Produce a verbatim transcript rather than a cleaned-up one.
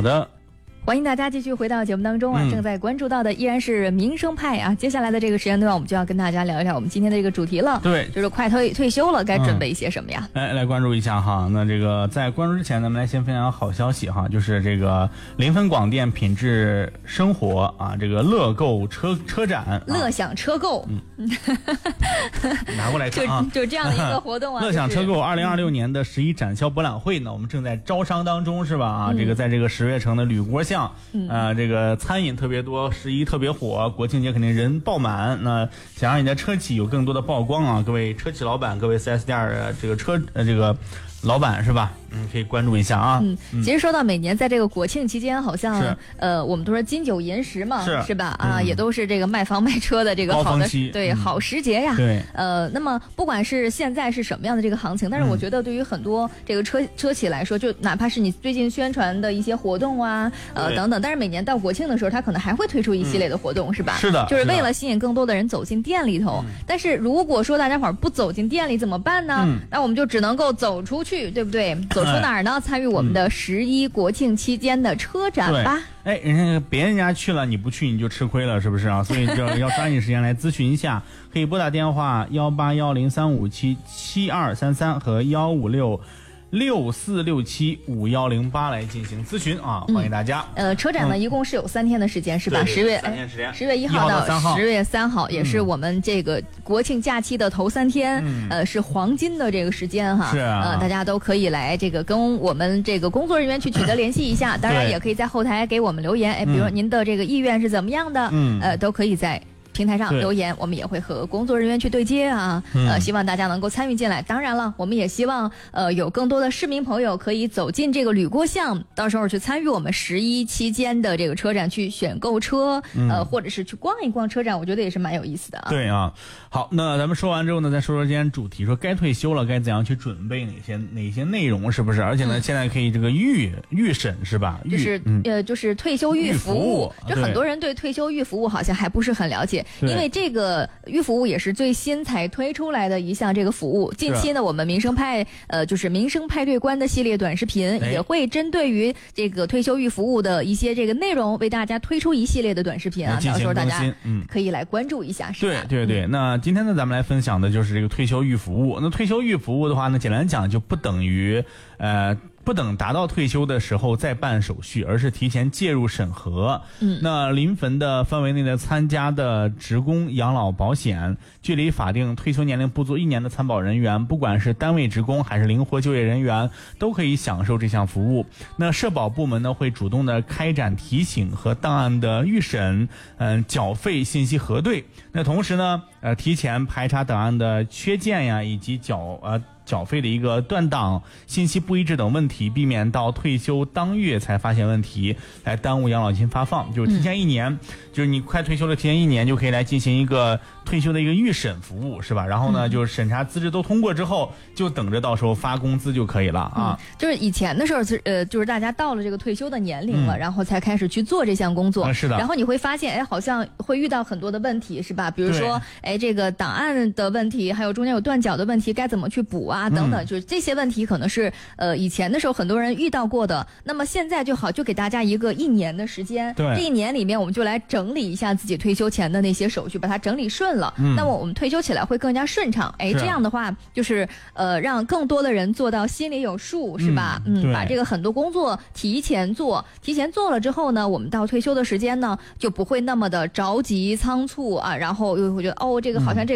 的。 欢迎大家继续回到节目当中啊、嗯！正在关注到的依然是民生派啊。接下来的这个时间段，我们就要跟大家聊一聊我们今天的这个主题了。 对， 就是快退退休了，该准备一些什么呀？ 来、嗯、来关注一下哈。那这个在关注之前，咱们来先分享好消息哈，就是这个临汾广电品质生活啊，这个乐购车车展、啊， 乐享车购， 嗯，拿过来看啊， 就就这样的一个活动啊。 乐享车购二零二六年的十一展销博览会呢，我们正在招商当中，是吧？啊，嗯、这个在这个十月城的吕国巷，嗯、呃。这个餐饮特别多，十一特别火，国庆节肯定人爆满。那想让你的车企有更多的曝光啊，各位车企老板，各位 四 S 店的这个车呃这个老板是吧？嗯，可以关注一下啊。 嗯，其实说到每年在这个国庆期间，好像呃，我们都说金九银十嘛， 是是吧？啊、嗯，也都是这个卖房卖车的这个好的对、嗯、好时节呀。 对。 呃，那么不管是现在是什么样的这个行情，但是我觉得对于很多这个车、嗯、车企来说，就哪怕是你最近宣传的一些活动啊，呃等等，但是每年到国庆的时候，它可能还会推出一系列的活动，嗯、是吧？ 是的。 就是为了吸引更多的人走进店里头。但是如果说大家伙儿不走进店里怎么办呢？嗯、那我们就只能够走出去，对不对？走出哪儿呢？参与我们的十一国庆期间的车展吧。 哎，人家别人家去了，你不去你就吃亏了，是不是啊？所以就要抓紧时间来咨询一下，可以拨打电话幺八幺零三五七七二三三和幺五六六四六七五幺零八来进行咨询啊，欢迎大家。 嗯、呃，车展呢、嗯、一共是有三天的时间，是吧？十月十月一号到十月三号，也是我们这个国庆假期的头三天，嗯、呃，是黄金的这个时间哈。 是啊， 呃，大家都可以来这个跟我们这个工作人员去取得联系一下，当然也可以在后台给我们留言，哎，比如说您的这个意愿是怎么样的，嗯，呃，都可以在平台上留言，我们也会和工作人员去对接啊，嗯、呃，希望大家能够参与进来。当然了，我们也希望呃有更多的市民朋友可以走进这个吕郭巷，到时候去参与我们十一期间的这个车展，去选购车，嗯、呃，或者是去逛一逛车展，我觉得也是蛮有意思的啊。 对啊，好，那咱们说完之后呢，再说说今天主题，说该退休了，该怎样去准备哪些哪些内容，是不是？而且呢，嗯、现在可以这个预预审是吧？ 就是、嗯、呃，就是退休预服务，就很多人对退休预服务好像还不是很了解。因为这个预服务也是最新才推出来的一项这个服务。近期呢，我们民生派呃就是民生派对观的系列短视频也会针对于这个退休预服务的一些这个内容，为大家推出一系列的短视频啊，到时候大家可以来关注一下，是吧？ 对对对。嗯、那今天呢，咱们来分享的就是这个退休预服务。那退休预服务的话呢，简单讲就不等于呃。不等达到退休的时候再办手续，而是提前介入审核。嗯，那临汾的范围内的参加的职工养老保险，距离法定退休年龄不足一年的参保人员，不管是单位职工还是灵活就业人员，都可以享受这项服务。那社保部门呢，会主动的开展提醒和档案的预审，嗯、呃，缴费信息核对。那同时呢，呃，提前排查档案的缺件呀，以及缴呃。缴费的一个断档、信息不一致等问题，避免到退休当月才发现问题，来耽误养老金发放。就是提前一年，嗯、就是你快退休了，提前一年就可以来进行一个退休的一个预审服务，是吧？然后呢，嗯、就是审查资质都通过之后，就等着到时候发工资就可以了啊。 嗯、就是以前的时候，呃，就是大家到了这个退休的年龄了，嗯、然后才开始去做这项工作。 嗯、是的。 然后你会发现，哎，好像会遇到很多的问题，是吧？比如说，哎，这个档案的问题，还有中间有断缴的问题，该怎么去补啊？等等，嗯、就是这些问题可能是呃以前的时候很多人遇到过的。那么现在就好，就给大家一个一年的时间， 对， 这一年里面我们就来整理一下自己退休前的那些手续，把它整理顺了。嗯、那么我们退休起来会更加顺畅。哎，这样的话就是呃让更多的人做到心里有数，是吧？嗯，嗯把这个很多工作提前做，提前做了之后呢，我们到退休的时间呢就不会那么的着急仓促啊，然后又会觉得哦，这个好像这个。